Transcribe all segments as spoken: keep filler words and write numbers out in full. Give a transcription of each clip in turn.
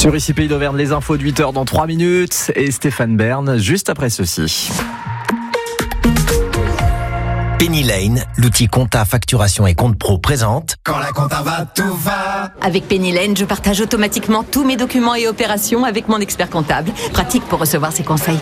Sur Ici Pays d'Auvergne, les infos de huit heures dans trois minutes et Stéphane Bern juste après ceci. Penny Lane, l'outil compta, facturation et compte pro présente. Quand la compta va, tout va. Avec Penny Lane, je partage automatiquement tous mes documents et opérations avec mon expert comptable. Pratique pour recevoir ses conseils.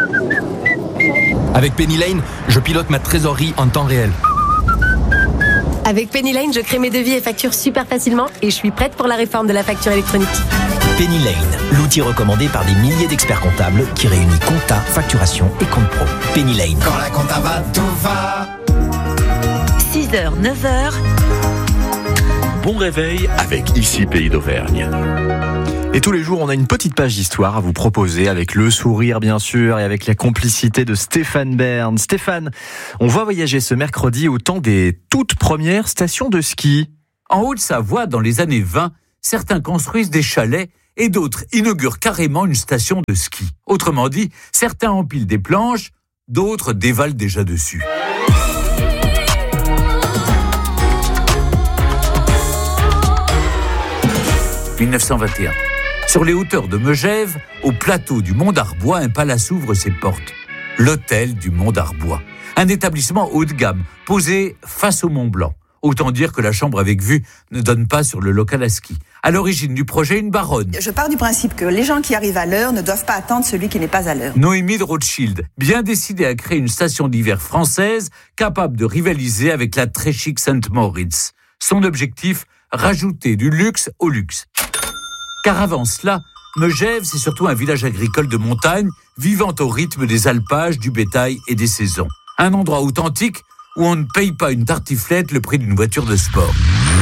Avec Penny Lane, je pilote ma trésorerie en temps réel. Avec Penny Lane, je crée mes devis et factures super facilement et je suis prête pour la réforme de la facture électronique. Penny Lane, l'outil recommandé par des milliers d'experts comptables qui réunit compta, facturation et compte pro. Penny Lane. Quand la compta va, tout va. six heures, neuf heures. Bon réveil avec Ici Pays d'Auvergne. Et tous les jours, on a une petite page d'histoire à vous proposer avec le sourire, bien sûr, et avec la complicité de Stéphane Bern. Stéphane, on va voyager ce mercredi au temps des toutes premières stations de ski. En Haute-Savoie, dans les années vingt, certains construisent des chalets et d'autres inaugurent carrément une station de ski. Autrement dit, certains empilent des planches, d'autres dévalent déjà dessus. dix-neuf cent vingt et un. Sur les hauteurs de Megève, au plateau du Mont d'Arbois, un palace ouvre ses portes. L'hôtel du Mont d'Arbois. Un établissement haut de gamme, posé face au Mont Blanc. Autant dire que la chambre avec vue ne donne pas sur le local à ski. À l'origine du projet, une baronne. Je pars du principe que les gens qui arrivent à l'heure ne doivent pas attendre celui qui n'est pas à l'heure. Noémie de Rothschild, bien décidée à créer une station d'hiver française capable de rivaliser avec la très chic Saint-Moritz. Son objectif, rajouter du luxe au luxe. Car avant cela, Megève, c'est surtout un village agricole de montagne, vivant au rythme des alpages, du bétail et des saisons. Un endroit authentique où on ne paye pas une tartiflette le prix d'une voiture de sport.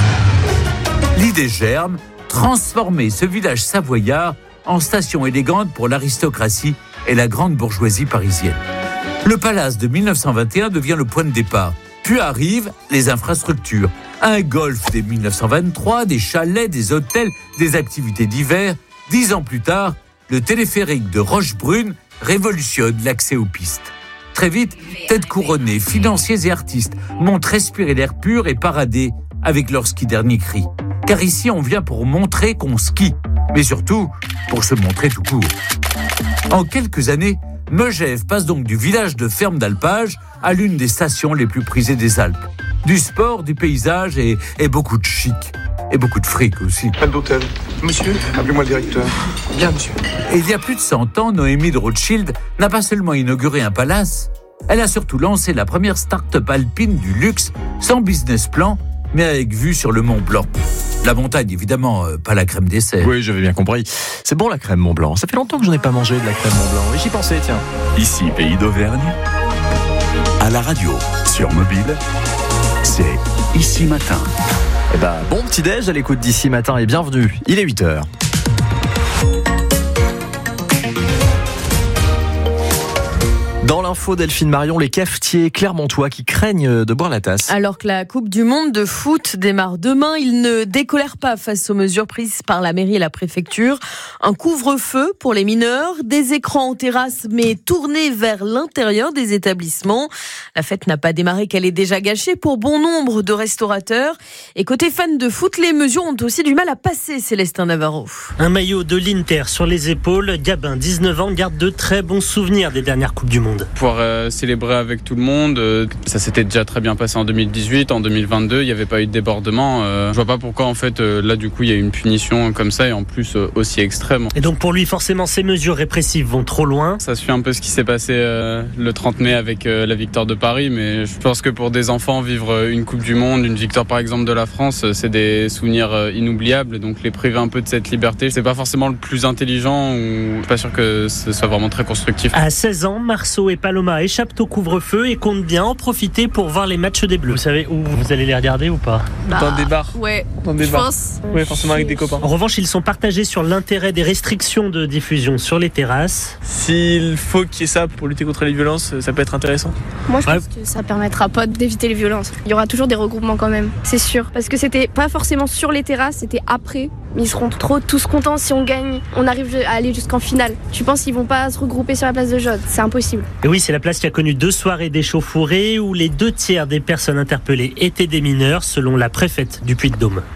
L'idée germe, transformer ce village savoyard en station élégante pour l'aristocratie et la grande bourgeoisie parisienne. Le palace de dix-neuf cent vingt et un devient le point de départ. Puis arrivent les infrastructures. Un golf dès dix-neuf cent vingt-trois, des chalets, des hôtels, des activités d'hiver. Dix ans plus tard, le téléphérique de Rochebrune révolutionne l'accès aux pistes. Très vite, têtes couronnées, financiers et artistes montent respirer l'air pur et parader avec leur ski dernier cri. Car ici, on vient pour montrer qu'on skie, mais surtout pour se montrer tout court. En quelques années, Megève passe donc du village de ferme d'alpage à l'une des stations les plus prisées des Alpes. Du sport, du paysage et, et beaucoup de chic. Et beaucoup de fric aussi. Pas d'hôtel. Monsieur, appelez-moi le directeur. Bien, monsieur. Et il y a plus de cent ans, Noémie de Rothschild n'a pas seulement inauguré un palace, elle a surtout lancé la première start-up alpine du luxe, sans business plan, mais avec vue sur le Mont Blanc. La montagne, évidemment, euh, pas la crème dessert. Oui, j'avais bien compris. C'est bon la crème Mont Blanc. Ça fait longtemps que je n'ai pas mangé de la crème Mont Blanc. Et j'y pensais, tiens. Ici Pays d'Auvergne, à la radio, sur mobile, c'est Ici Matin. Eh ben, bon petit-déj à l'écoute d'Ici Matin et bienvenue. Il est huit heures. Dans l'info, Delphine Marion, les cafetiers clermontois qui craignent de boire la tasse. Alors que la Coupe du Monde de foot démarre demain, ils ne décolèrent pas face aux mesures prises par la mairie et la préfecture. Un couvre-feu pour les mineurs, des écrans en terrasse mais tournés vers l'intérieur des établissements. La fête n'a pas démarré qu'elle est déjà gâchée pour bon nombre de restaurateurs. Et côté fans de foot, les mesures ont aussi du mal à passer, Célestin Navarro. Un maillot de l'Inter sur les épaules, Gabin, dix-neuf ans, garde de très bons souvenirs des dernières Coupes du Monde. Pouvoir euh, célébrer avec tout le monde, euh, ça s'était déjà très bien passé en deux mille dix-huit, en deux mille vingt-deux, il n'y avait pas eu de débordement. Euh, je vois pas pourquoi en fait euh, là du coup il y a eu une punition comme ça et en plus euh, aussi extrême. Et donc pour lui forcément ces mesures répressives vont trop loin. Ça suit un peu ce qui s'est passé euh, le trente mai avec euh, la victoire de Paris, mais je pense que pour des enfants vivre une Coupe du Monde, une victoire par exemple de la France, c'est des souvenirs euh, inoubliables, donc les priver un peu de cette liberté, c'est pas forcément le plus intelligent ou je suis pas sûr que ce soit vraiment très constructif. À seize ans, Marceau et Paloma échappent au couvre-feu et comptent bien en profiter pour voir les matchs des Bleus. Vous savez où vous allez les regarder ou pas? Bah, dans des bars. Ouais, dans des je bars. pense. Ouais, forcément avec des copains. En revanche, ils sont partagés sur l'intérêt des restrictions de diffusion sur les terrasses. S'il faut qu'il y ait ça pour lutter contre les violences, ça peut être intéressant. Moi, je ouais. pense que ça permettra pas d'éviter les violences. Il y aura toujours des regroupements quand même, c'est sûr. Parce que c'était pas forcément sur les terrasses, c'était après. Mais ils seront trop tous contents si on gagne. On arrive à aller jusqu'en finale. Tu penses qu'ils vont pas se regrouper sur la place de Jaude? C'est impossible. Et oui, c'est la place qui a connu deux soirées d'échauffourées où les deux tiers des personnes interpellées étaient des mineurs, selon la préfète du Puy-de-Dôme.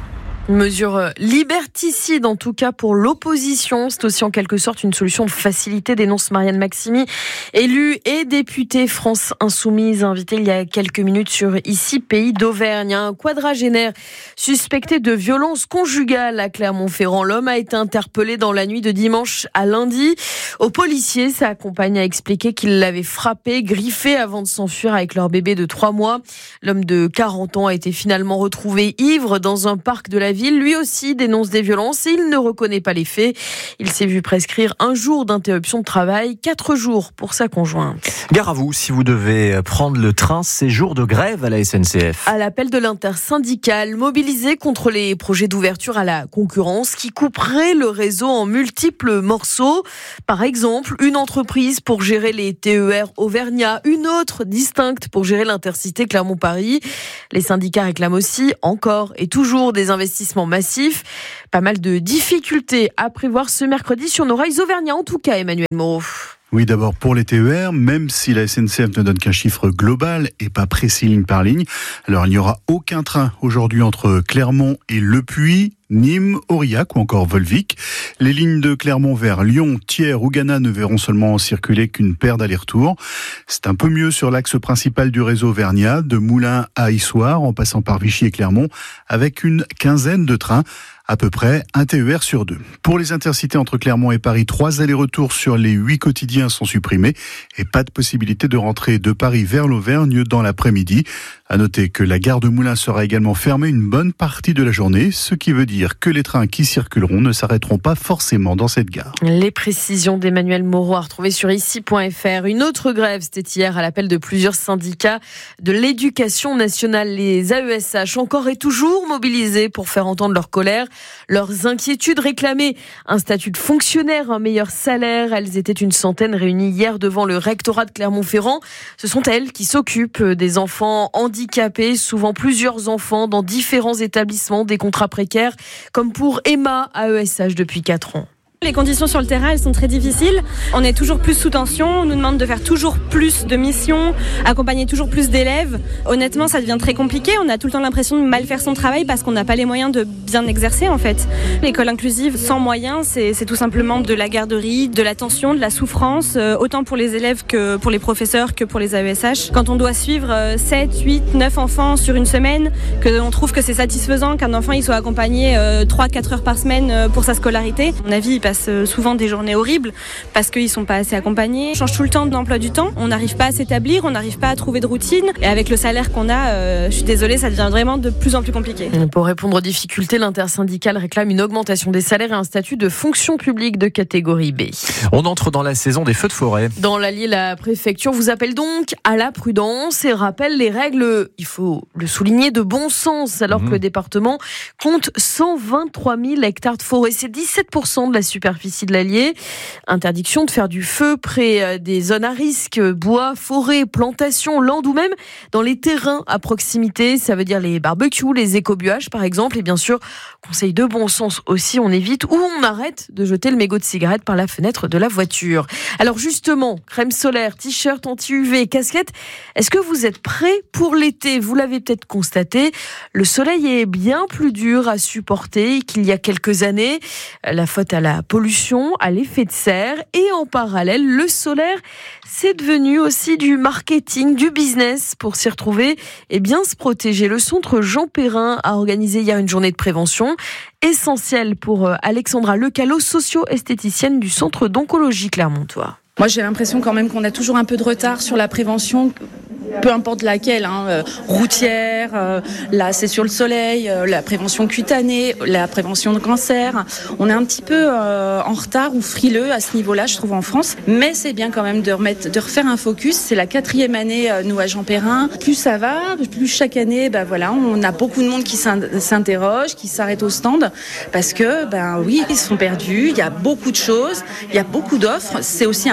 Une mesure liberticide, en tout cas pour l'opposition. C'est aussi en quelque sorte une solution de facilité, dénonce Marianne Maximi, élue et députée France Insoumise, invitée il y a quelques minutes sur Ici, Pays d'Auvergne. Un quadragénaire suspecté de violence conjugale à Clermont-Ferrand. L'homme a été interpellé dans la nuit de dimanche à lundi. Au policier, sa compagne a expliqué qu'il l'avait frappé, griffé avant de s'enfuir avec leur bébé de trois mois. L'homme de quarante ans a été finalement retrouvé ivre dans un parc de la ville. Lui aussi dénonce des violences et il ne reconnaît pas les faits. Il s'est vu prescrire un jour d'interruption de travail, quatre jours pour sa conjointe. Gare à vous si vous devez prendre le train, c'est jour de grève à la S N C F. À l'appel de l'intersyndicale, mobilisée contre les projets d'ouverture à la concurrence qui couperaient le réseau en multiples morceaux. Par exemple, une entreprise pour gérer les T E R Auvergnat, une autre distincte pour gérer l'intercité Clermont-Paris. Les syndicats réclament aussi encore et toujours des investissements massifs. Pas mal de difficultés à prévoir ce mercredi sur nos rails auvergnats, en tout cas, Emmanuel Moreau. Oui, d'abord pour les T E R, même si la S N C F ne donne qu'un chiffre global et pas précis ligne par ligne, alors il n'y aura aucun train aujourd'hui entre Clermont et Le Puy, Nîmes, Aurillac ou encore Volvic. Les lignes de Clermont vers Lyon, Thiers ou Ghana ne verront seulement circuler qu'une paire d'allers-retours. C'est un peu mieux sur l'axe principal du réseau auvergnat, de Moulins à Issoire, en passant par Vichy et Clermont, avec une quinzaine de trains. À peu près un T E R sur deux. Pour les intercités entre Clermont et Paris, trois allers-retours sur les huit quotidiens sont supprimés et pas de possibilité de rentrer de Paris vers l'Auvergne dans l'après-midi. À noter que la gare de Moulins sera également fermée une bonne partie de la journée, ce qui veut dire que les trains qui circuleront ne s'arrêteront pas forcément dans cette gare. Les précisions d'Emmanuel Moreau à retrouver sur ici point f r. Une autre grève, c'était hier à l'appel de plusieurs syndicats de l'éducation nationale. Les A E S H, encore et toujours mobilisés pour faire entendre leur colère, leurs inquiétudes, réclamer un statut de fonctionnaire, un meilleur salaire. Elles étaient une centaine réunies hier devant le rectorat de Clermont-Ferrand. Ce sont elles qui s'occupent des enfants handicapés, souvent plusieurs enfants dans différents établissements, des contrats précaires, comme pour Emma, A E S H depuis quatre ans. Les conditions sur le terrain, elles sont très difficiles. On est toujours plus sous tension, on nous demande de faire toujours plus de missions, accompagner toujours plus d'élèves. Honnêtement, ça devient très compliqué. On a tout le temps l'impression de mal faire son travail parce qu'on n'a pas les moyens de bien exercer en fait. L'école inclusive sans moyens, c'est, c'est tout simplement de la garderie, de la tension, de la souffrance, euh, autant pour les élèves que pour les professeurs que pour les A E S H. Quand on doit suivre euh, sept, huit, neuf enfants sur une semaine, qu'on trouve que c'est satisfaisant qu'un enfant il soit accompagné euh, trois à quatre heures par semaine euh, pour sa scolarité, à mon avis, il passe souvent des journées horribles parce qu'ils sont pas assez accompagnés. On change tout le temps d'emploi du temps, on n'arrive pas à s'établir, on n'arrive pas à trouver de routine et avec le salaire qu'on a, euh, je suis désolée, ça devient vraiment de plus en plus compliqué. Pour répondre aux difficultés, l'intersyndicale réclame une augmentation des salaires et un statut de fonction publique de catégorie B. On entre dans la saison des feux de forêt. Dans l'Allier, la préfecture vous appelle donc à la prudence et rappelle les règles, il faut le souligner, de bon sens alors mmh. que le département compte cent vingt-trois mille hectares de forêt. C'est dix-sept pour cent de la superficie superficie de l'Allier. Interdiction de faire du feu près des zones à risque, bois, forêts, plantations, landes ou même dans les terrains à proximité. Ça veut dire les barbecues, les écobuages par exemple. Et bien sûr, conseil de bon sens aussi, on évite ou on arrête de jeter le mégot de cigarette par la fenêtre de la voiture. Alors justement, crème solaire, t-shirt anti-U V, casquette, est-ce que vous êtes prêts pour l'été ? Vous l'avez peut-être constaté, le soleil est bien plus dur à supporter qu'il y a quelques années. La faute à la pollution, à l'effet de serre et en parallèle, le solaire, c'est devenu aussi du marketing, du business pour s'y retrouver et bien se protéger. Le centre Jean Perrin a organisé hier une journée de prévention essentielle pour Alexandra Lecalot, socio-esthéticienne du centre d'oncologie clermontois. Moi, j'ai l'impression quand même qu'on a toujours un peu de retard sur la prévention, peu importe laquelle, hein, euh, routière, euh, là c'est sur le soleil, euh, la prévention cutanée, la prévention de cancer. On est un petit peu euh, en retard ou frileux à ce niveau-là, je trouve, en France. Mais c'est bien quand même de remettre, de refaire un focus. C'est la quatrième année, euh, nous, à Jean Perrin. Plus ça va, plus chaque année, ben voilà, on a beaucoup de monde qui s'interroge, qui s'arrête au stand, parce que, ben oui, ils sont perdus, il y a beaucoup de choses, il y a beaucoup d'offres. C'est aussi un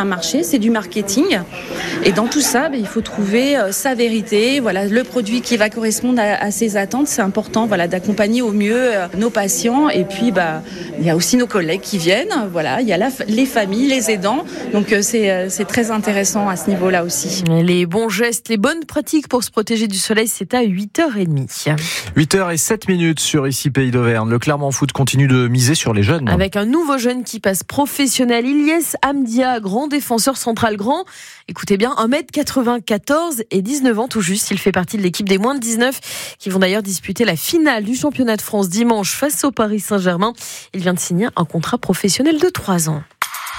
marché, c'est du marketing. Et dans tout ça, ben, il faut trouver euh, sa vérité, voilà, le produit qui va correspondre à, à ses attentes. C'est important, voilà, d'accompagner au mieux euh, nos patients. Et puis, bah, il y a aussi nos collègues qui viennent. Voilà, il y a la, les familles, les aidants. Donc, euh, c'est, euh, c'est très intéressant à ce niveau-là aussi. Les bons gestes, les bonnes pratiques pour se protéger du soleil, c'est à huit heures trente. huit heures zéro sept minutes sur Ici Pays d'Auvergne. Le Clermont Foot continue de miser sur les jeunes. Avec un nouveau jeune qui passe professionnel, Ilyes Hamdia, grand défenseur central grand. Écoutez bien, un mètre quatre-vingt-quatorze et dix-neuf ans tout juste. Il fait partie de l'équipe des moins de dix-neuf qui vont d'ailleurs disputer la finale du championnat de France dimanche face au Paris Saint-Germain. Il vient de signer un contrat professionnel de trois ans.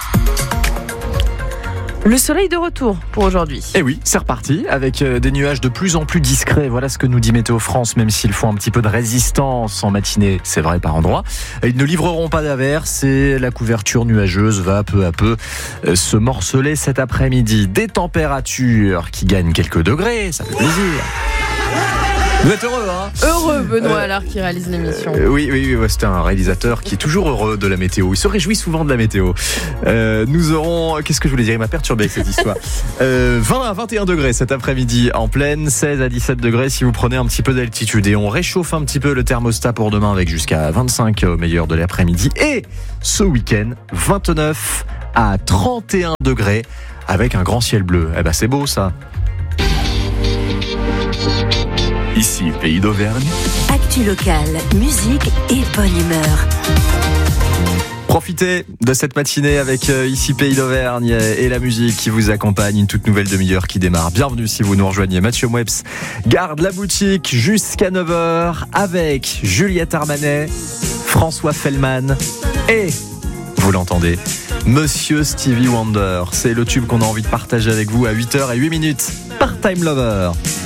Le soleil de retour pour aujourd'hui. Et oui, c'est reparti avec des nuages de plus en plus discrets. Voilà ce que nous dit Météo France, même s'ils font un petit peu de résistance en matinée, c'est vrai par endroits. Ils ne livreront pas d'averses et la couverture nuageuse va peu à peu se morceler cet après-midi. Des températures qui gagnent quelques degrés, ça fait plaisir. Vous êtes heureux, hein ? Heureux, Benoît euh, alors qui réalise l'émission. Euh, oui, oui, oui, c'est un réalisateur qui est toujours heureux de la météo. Il se réjouit souvent de la météo. Euh, nous aurons, qu'est-ce que je voulais dire ? Il m'a perturbé cette histoire. Euh, vingt à vingt et un degrés cet après-midi en pleine, seize à dix-sept degrés si vous prenez un petit peu d'altitude. Et on réchauffe un petit peu le thermostat pour demain avec jusqu'à vingt-cinq au meilleur de l'après-midi. Et ce week-end, vingt-neuf à trente et un degrés avec un grand ciel bleu. Eh ben, c'est beau ça. Ici, Pays d'Auvergne. Actu locale, musique et bonne humeur. Profitez de cette matinée avec euh, Ici Pays d'Auvergne et la musique qui vous accompagne. Une toute nouvelle demi-heure qui démarre. Bienvenue si vous nous rejoignez. Mathieu Moueps garde la boutique jusqu'à neuf heures avec Juliette Armanet, François Fellman et, vous l'entendez, Monsieur Stevie Wonder. C'est le tube qu'on a envie de partager avec vous à huit heures zéro huit minutes par Time Lover.